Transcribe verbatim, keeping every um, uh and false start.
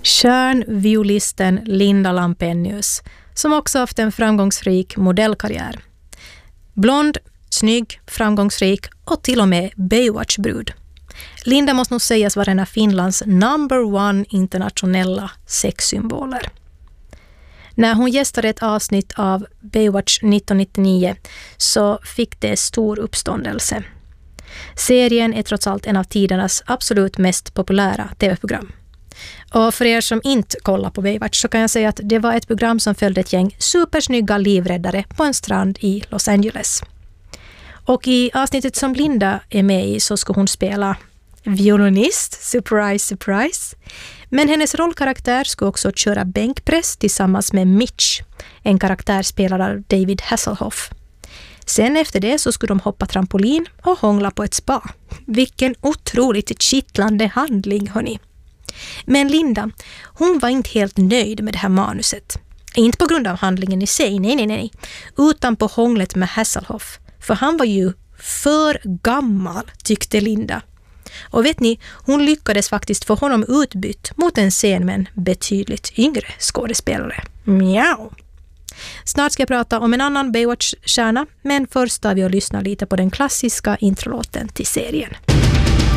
Stjärnviolisten Linda Lampenius, som också haft en framgångsrik modellkarriär. Blond, snygg, framgångsrik och till och med Baywatch-brud. Linda måste nog sägas vara en av Finlands number one internationella sexsymboler. När hon gästade ett avsnitt av Baywatch nittonhundranittionio så fick det stor uppståndelse. Serien är trots allt en av tidernas absolut mest populära tv-program. Och för er som inte kollar på Baywatch så kan jag säga att det var ett program som följde ett gäng supersnygga livräddare på en strand i Los Angeles. Och i avsnittet som Linda är med i så ska hon spela violinist, surprise, surprise. Men hennes rollkaraktär ska också köra bänkpress tillsammans med Mitch, en karaktär spelad av David Hasselhoff. Sen efter det så skulle de hoppa trampolin och hångla på ett spa. Vilken otroligt kittlande handling, hörni. Men Linda, hon var inte helt nöjd med det här manuset. Inte på grund av handlingen i sig, nej, nej, nej. Utan på hånglet med Hasselhoff. För han var ju för gammal, tyckte Linda. Och vet ni, hon lyckades faktiskt få honom utbytt mot en scen med en betydligt yngre skådespelare. Mjau! Snart ska jag prata om en annan Baywatch-stjärna, men först tar vi och lyssnar lite på den klassiska introlåten till serien.